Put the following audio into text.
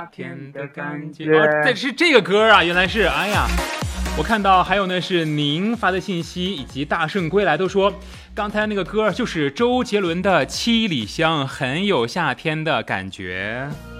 天的感觉。这是这个歌啊，原来是，哎呀。我看到还有呢是您发的信息，以及大圣归来都说刚才那个歌就是周杰伦的《七里香》，很有夏天的感觉。